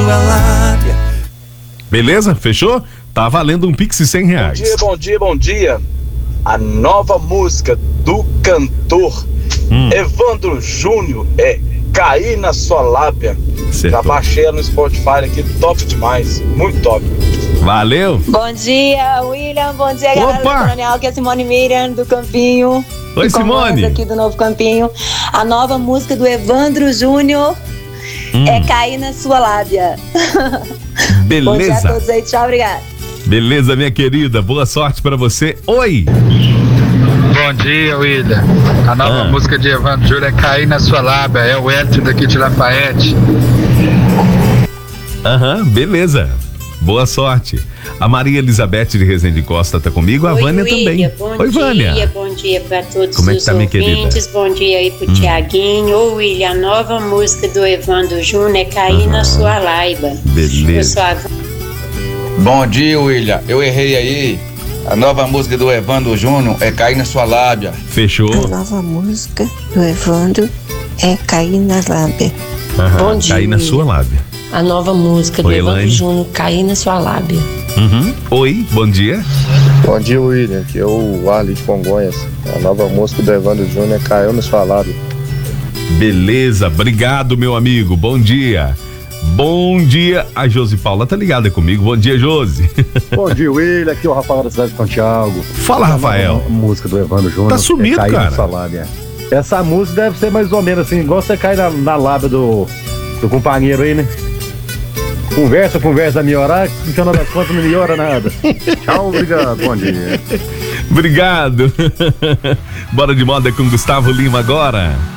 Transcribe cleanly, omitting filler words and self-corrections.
sua lábia. Beleza? Fechou? Tá valendo um Pix de R$100. Bom dia. A nova música do cantor Evandro Júnior é Cair na Sua Lábia. Acertou. Já baixei ela no Spotify aqui, top demais, muito top. Valeu. Bom dia, William. Bom dia, galera do Coronel. Aqui é a Simone Miriam, do Campinho. Oi, Simone. Aqui do Novo Campinho. A nova música do Evandro Júnior é Cair na Sua Lábia. Beleza. Bom dia a todos aí. Tchau, obrigada. Beleza, minha querida. Boa sorte pra você. Oi. Bom dia, William. A nova música de Evandro Júnior é Cair na Sua Lábia. É o Elton daqui de Lafayette. Beleza. Boa sorte. A Maria Elizabeth de Resende Costa tá comigo, a Vânia William, também. Oi, Vânia. Bom dia pra todos Como é que os tá, minha querida? ouvintes. Bom dia aí pro Tiaguinho. Ô, William, a nova música do Evandro Júnior é Cair na Sua Lábia. Beleza. Bom dia, William. Eu errei aí. A nova música do Evandro Júnior é Cair na Sua Lábia. Fechou. A nova música do Evandro é Cair na Lábia. Bom dia. Cair na Sua Lábia. A nova música do Evandro Júnior, Cair na Sua Lábia. Oi, bom dia. Bom dia, William. Aqui é o Arley de Congonhas. A nova música do Evandro Júnior é Caiu na Sua Lábia. Beleza, obrigado, meu amigo. Bom dia. Bom dia. A Josi Paula tá ligada comigo. Bom dia, Josi. Bom dia, William. Aqui é o Rafael da cidade de Santiago. Fala, Rafael. A música do Evandro Júnior. Tá sumido, Cair cara. Na Sua Lábia. Essa música deve ser mais ou menos assim, igual você cai na lábia do companheiro aí, né? Conversa melhorar, no final das contas não melhora nada. Tchau, obrigado, bom dia. Obrigado. Bora de moda com Gustavo Lima agora.